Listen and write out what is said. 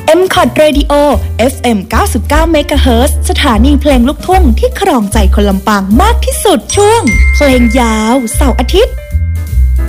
M Cod Radio FM 99 MHz สถานีเพลงลูกทุ่งที่ครองใจคนลำปางมากที่สุดช่วงเพลงยาวเสาร์อาทิตย์